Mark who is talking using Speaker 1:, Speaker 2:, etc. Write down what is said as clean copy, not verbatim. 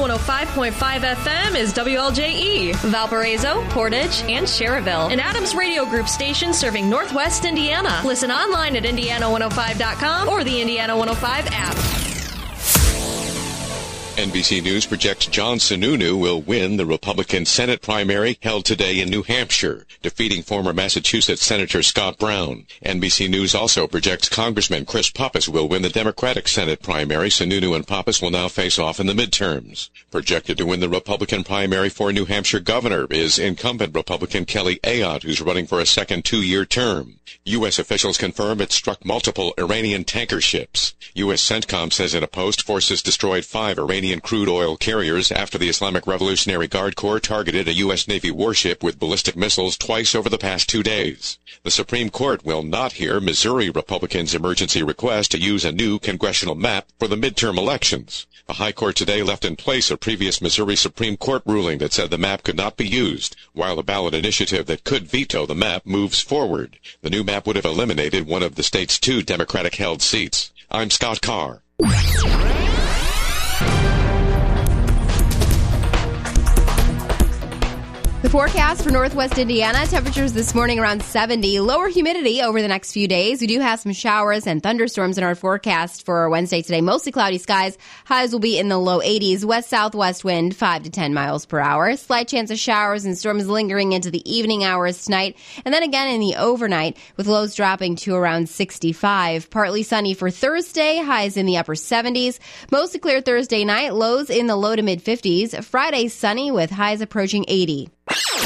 Speaker 1: 105.5 FM is WLJE, Valparaiso, Portage, and Cherryville. An Adams Radio Group station serving Northwest Indiana. Listen online at Indiana105.com or the Indiana 105 app.
Speaker 2: NBC News projects John Sununu will win the Republican Senate primary held today in New Hampshire, defeating former Massachusetts Senator Scott Brown. NBC News also projects Congressman Chris Pappas will win the Democratic Senate primary. Sununu and Pappas will now face off in the midterms. Projected to win the Republican primary for New Hampshire governor is incumbent Republican Kelly Ayotte, who's running for a second two-year term. U.S. officials confirm it struck multiple Iranian tanker ships. U.S. CENTCOM says in a post forces destroyed 5 Iranian crude oil carriers after the Islamic Revolutionary Guard Corps targeted a U.S. Navy warship with ballistic missiles twice over the past 2 days. The Supreme Court will not hear Missouri Republicans' emergency request to use a new congressional map for the midterm elections. The High Court today left in place a previous Missouri Supreme Court ruling that said the map could not be used, while a ballot initiative that could veto the map moves forward. The new map would have eliminated one of the state's 2 Democratic-held seats. I'm Scott Carr.
Speaker 3: The forecast for Northwest Indiana, temperatures this morning around 70. Lower humidity over the next few days. We do have some showers and thunderstorms in our forecast for Wednesday today. Mostly cloudy skies. Highs will be in the low 80s. West-southwest wind 5 to 10 miles per hour. Slight chance of showers and storms lingering into the evening hours tonight. And then again in the overnight with lows dropping to around 65. Partly sunny for Thursday. Highs in the upper 70s. Mostly clear Thursday night. Lows in the low to mid 50s. Friday sunny with highs approaching 80.